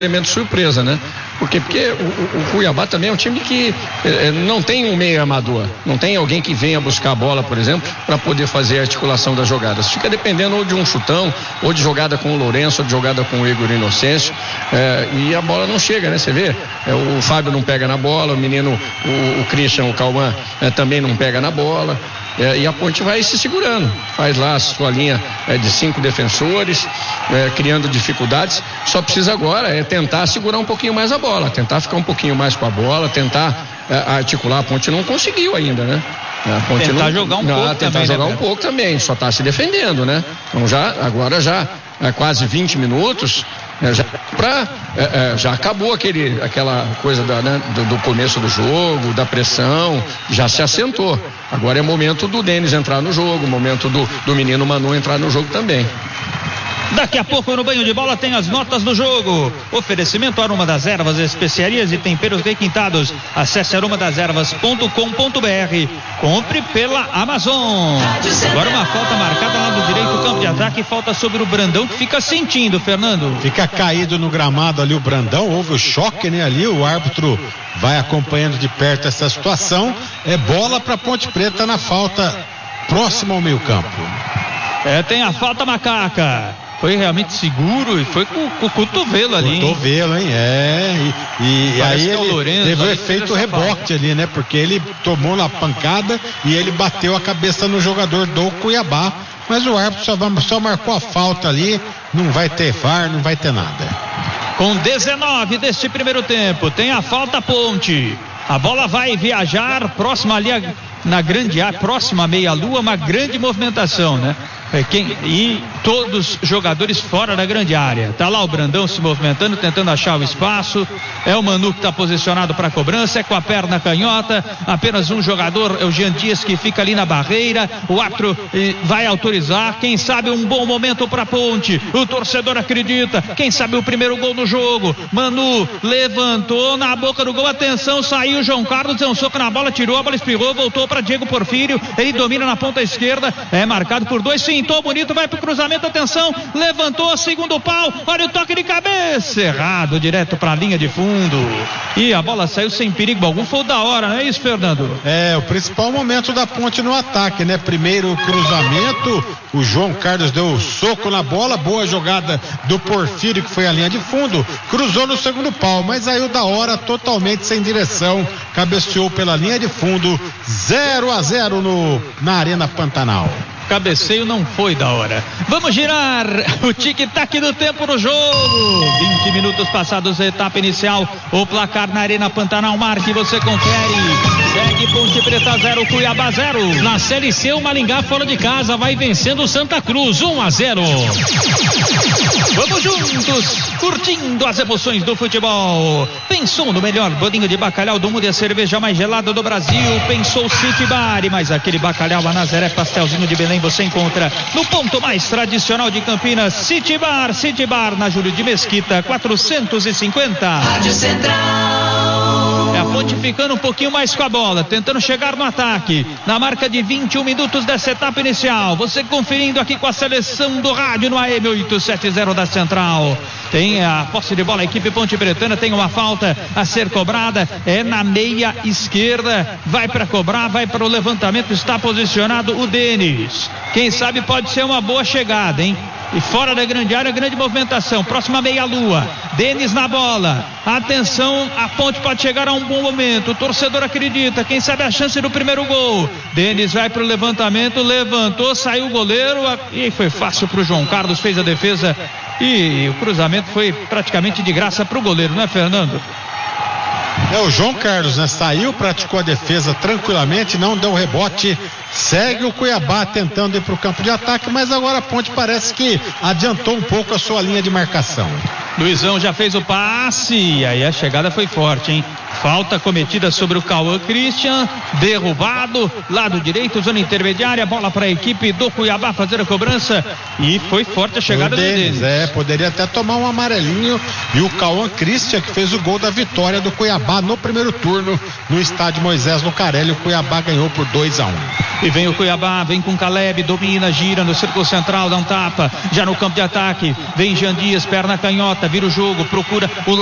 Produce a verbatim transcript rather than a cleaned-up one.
elemento surpresa, né? Porque, porque o, o Cuiabá também é um time que eh, não tem um meio armador, não tem alguém que venha buscar a bola, por exemplo, para poder fazer a articulação das jogadas. Fica dependendo ou de um chutão, ou de jogada com o Lourenço, ou de jogada com o Igor Inocêncio, eh, e a bola não chega, né? Você vê, eh, o Fábio não pega na bola, o menino, o, o Christian, o Cauã, eh, também não pega na bola. É, e a Ponte vai se segurando, faz lá a sua linha é, de cinco defensores, é, criando dificuldades. Só precisa agora é tentar segurar um pouquinho mais a bola, tentar ficar um pouquinho mais com a bola, tentar é, articular. A Ponte não conseguiu ainda, né? A Ponte tentar não, jogar um não, pouco tentar também, jogar né, um pouco também, só está se defendendo, né? Então já, agora já é, quase vinte minutos, é, já, pra, é, é, já acabou aquele, aquela coisa da, né, do, do começo do jogo, da pressão, já se assentou. Agora é momento do Denis entrar no jogo, momento do, do menino Manu entrar no jogo também. Daqui a pouco no Banho de Bola tem as notas do jogo. Oferecimento Aroma das Ervas, especiarias e temperos requintados. Acesse aroma das ervas ponto com ponto b r. Compre pela Amazon. Agora uma falta marcada lá do direito, campo de ataque, falta sobre o Brandão, que fica sentindo, Fernando. Fica caído no gramado ali o Brandão, houve o choque, né, ali, o árbitro vai acompanhando de perto essa situação. É bola para Ponte Preta na falta próxima ao meio campo. É, tem a falta, Macaca. Foi realmente seguro e foi com, com o cotovelo ali. Cotovelo, hein? É. E, e aí ele Lourenço, teve o efeito rebote ali, né? Porque ele tomou na pancada e ele bateu a cabeça no jogador do Cuiabá. Mas o árbitro só, só marcou a falta ali. Não vai ter V A R, não vai ter nada. Com dezenove deste primeiro tempo, tem a falta Ponte. A bola vai viajar próxima ali a, na grande área, próxima à meia-lua, uma grande movimentação, né? É quem, e todos jogadores fora da grande área. Tá lá o Brandão se movimentando, tentando achar o espaço. É o Manu que está posicionado para a cobrança, é com a perna canhota. Apenas um jogador, é o Jean Dias, que fica ali na barreira. O árbitro eh, vai autorizar. Quem sabe um bom momento para Ponte. O torcedor acredita. Quem sabe o primeiro gol do jogo. Manu levantou na boca do gol. Atenção, saiu o João Carlos, deu um soco na bola, tirou, a bola espirrou, voltou para Diego Porfírio. Ele domina na ponta esquerda. É marcado por dois. Sim, pintou bonito, vai pro cruzamento, atenção, levantou, segundo pau, olha o toque de cabeça, errado, direto pra linha de fundo, e a bola saiu sem perigo algum. Foi da hora, não é isso, Fernando? É, o principal momento da Ponte no ataque, né? Primeiro o cruzamento, o João Carlos deu soco na bola, boa jogada do Porfírio, que foi a linha de fundo, cruzou no segundo pau, mas saiu da hora totalmente sem direção, cabeceou pela linha de fundo, zero a zero no, na Arena Pantanal. Cabeceio não foi da hora. Vamos girar o tic-tac do tempo no jogo. vinte minutos passados a etapa inicial. O placar na Arena Pantanal, marque, você confere. Segue Ponte Preta zero, Cuiabá zero. Na Série C, o Maringá fora de casa vai vencendo o Santa Cruz um a zero. Vamos juntos, curtindo as emoções do futebol. Pensou no melhor bolinho de bacalhau do mundo e a cerveja mais gelada do Brasil? Pensou City Bar, mas aquele bacalhau a Nazaré, pastelzinho de Belém, você encontra no ponto mais tradicional de Campinas, City Bar. City Bar na Júlio de Mesquita quatrocentos e cinquenta. Rádio Central. É a Ponte ficando um pouquinho mais com a bola, tentando chegar no ataque, na marca de vinte e um minutos dessa etapa inicial. Você conferindo aqui com a seleção do rádio no A M oitocentos e setenta da Central. Tem a posse de bola, a equipe Ponte Pretana tem uma falta a ser cobrada, é na meia esquerda, vai para cobrar, vai para o levantamento, está posicionado o Denis. Quem sabe pode ser uma boa chegada, hein? E fora da grande área, grande movimentação, próxima meia-lua, Denis na bola, atenção, a Ponte pode chegar a um bom momento, o torcedor acredita, quem sabe a chance do primeiro gol. Denis vai para o levantamento, levantou, saiu o goleiro, e foi fácil para o João Carlos, fez a defesa, e o cruzamento foi praticamente de graça para o goleiro, não é, Fernando? É, o João Carlos, né? Saiu, praticou a defesa tranquilamente, não deu rebote, segue o Cuiabá tentando ir para o campo de ataque, mas agora a Ponte parece que adiantou um pouco a sua linha de marcação. Luizão já fez o passe, e aí a chegada foi forte, hein? Falta cometida sobre o Cauã Christian, derrubado, lado direito, zona intermediária, bola para a equipe do Cuiabá fazer a cobrança, e foi forte a chegada do Denis. É, poderia até tomar um amarelinho, e o Cauã Christian que fez o gol da vitória do Cuiabá no primeiro turno no estádio Moisés Lucarelli. O Cuiabá ganhou por dois a um. E vem o Cuiabá, vem com Caleb, domina, gira no círculo central, dá um tapa, já no campo de ataque, vem Jean Dias, perna canhota, vira o jogo, procura o